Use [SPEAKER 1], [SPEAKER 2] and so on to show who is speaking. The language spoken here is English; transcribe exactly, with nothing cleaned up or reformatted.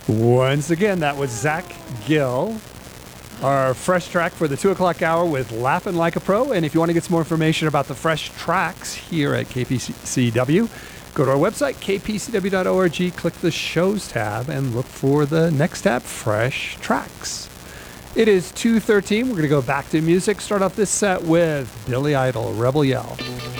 [SPEAKER 1] Once again, that was Zach Gill, our fresh track for the two o'clock hour with Laughin' Like a Pro. And if you want to get some more information about the fresh tracks here at K P C W, go to our website, k p c w dot org, click the shows tab, and look for the next tab, Fresh Tracks. It is two thirteen. We're going to go back to music. Start off this set with Billy Idol, Rebel Yell.